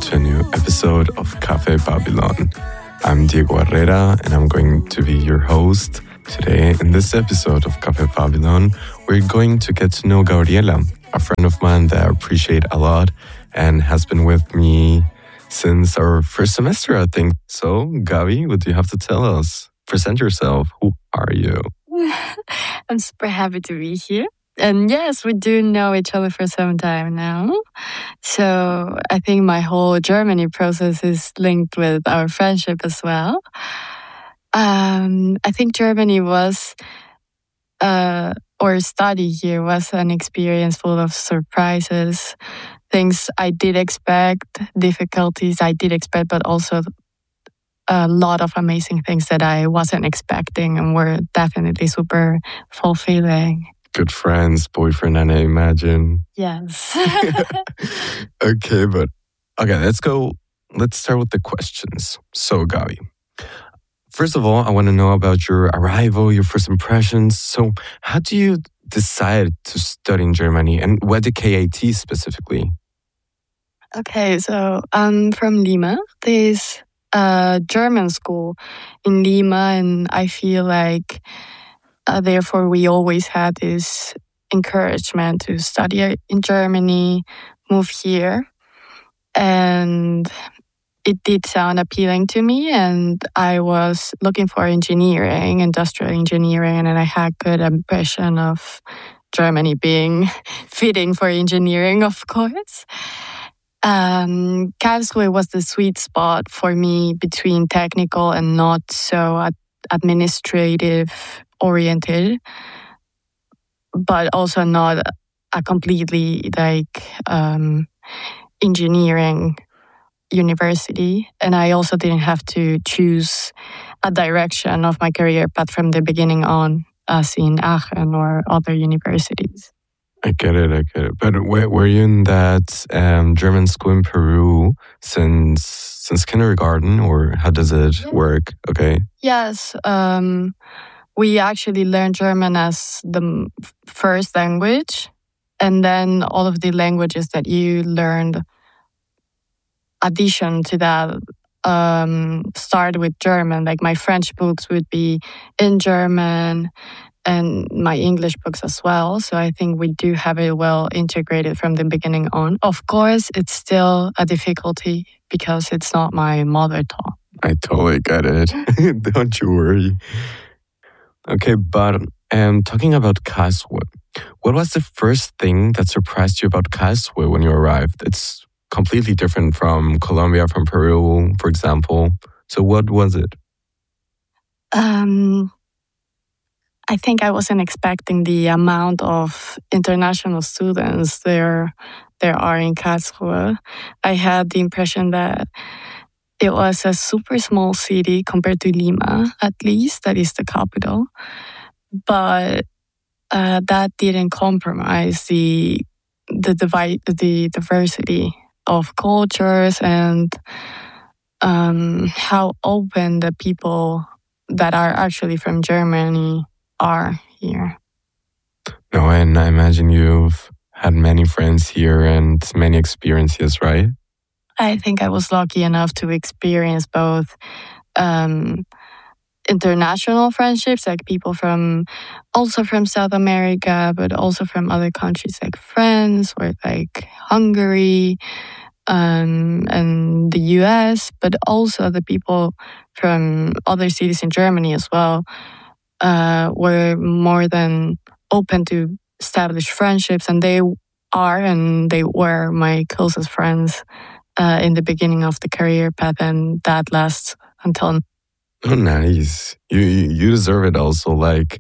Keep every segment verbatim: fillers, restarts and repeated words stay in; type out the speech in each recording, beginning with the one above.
to a new episode of Café Babylon. I'm Diego Herrera and I'm going to be your host. Today, in this episode of Café Babylon, we're going to get to know Gabriela, a friend of mine that I appreciate a lot and has been with me since our first semester, I think. So, Gabi, what do you have to tell us? Present yourself. Who are you? I'm super happy to be here. And yes, we do know each other for some time now. So I think my whole Germany process is linked with our friendship as well. Um, I think Germany was, uh, or study here was an experience full of surprises, things I did expect, difficulties I did expect, but also a lot of amazing things that I wasn't expecting and were definitely super fulfilling. Good friends, boyfriend, and I imagine. Yes. Okay, but okay, let's go. Let's start with the questions. So, Gabi, first of all, I want to know about your arrival, your first impressions. So, how do you decide to study in Germany and why the K I T specifically? Okay, so I'm from Lima. There's a German school in Lima, and I feel like Uh, therefore, we always had this encouragement to study in Germany, move here. And it did sound appealing to me. And I was looking for engineering, industrial engineering, and I had good impression of Germany being fitting for engineering, of course. Um, Karlsruhe was the sweet spot for me between technical and not so ad- administrative oriented, but also not a completely like um, engineering university. And I also didn't have to choose a direction of my career path from the beginning on, as in Aachen or other universities. I get it, I get it. But were, were you in that um, German school in Peru since since kindergarten, or how does it Yeah. work? Okay. Yes. Um, We actually learned German as the m- first language, and then all of the languages that you learned, addition to that, um, started with German. Like my French books would be in German, and my English books as well. So I think we do have it well integrated from the beginning on. Of course, it's still a difficulty because it's not my mother tongue. I totally get it. Don't you worry. Okay, but um, talking about Karlsruhe, what was the first thing that surprised you about Karlsruhe when you arrived? It's completely different from Colombia, from Peru, for example. So what was it? Um, I think I wasn't expecting the amount of international students there there are in Karlsruhe. I had the impression that it was a super small city compared to Lima, at least, that is the capital. But uh, that didn't compromise the the, divi- the diversity of cultures and um, how open the people that are actually from Germany are here. No, and I imagine you've had many friends here and many experiences, right? I think I was lucky enough to experience both um, international friendships, like people from also from South America, but also from other countries like France or like Hungary um, and the U S, but also the people from other cities in Germany as well uh, were more than open to establish friendships, and they are and they were my closest friends uh, in the beginning of the career path, and that lasts until. Oh, nice. You you you deserve it also. Like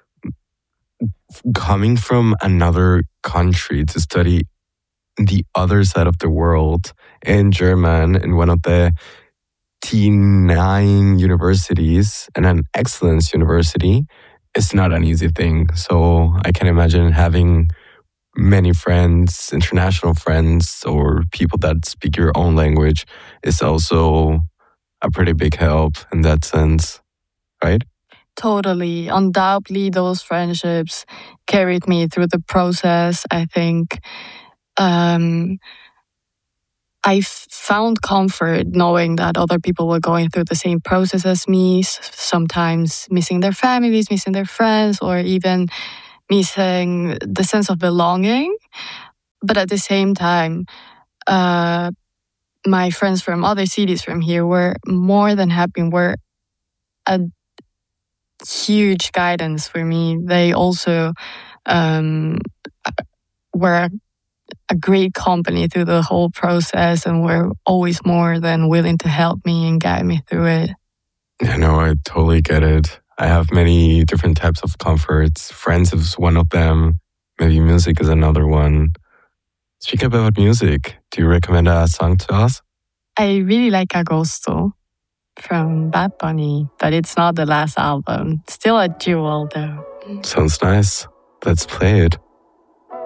coming from another country to study the other side of the world in German in one of the T nine universities and an excellence university is not an easy thing. So I can imagine having many friends, international friends, or people that speak your own language is also a pretty big help in that sense, right? Totally. Undoubtedly, those friendships carried me through the process. I think um, I found comfort knowing that other people were going through the same process as me, sometimes missing their families, missing their friends, or even missing the sense of belonging. But at the same time, uh, my friends from other cities from here were more than happy and were a huge guidance for me. They also um, were a great company through the whole process and were always more than willing to help me and guide me through it. I know, I totally get it. I have many different types of comforts. Friends is one of them. Maybe music is another one. Speaking about music, do you recommend a song to us? I really like Agosto from Bad Bunny, but it's not the last album. Still a jewel though. Sounds nice. Let's play it.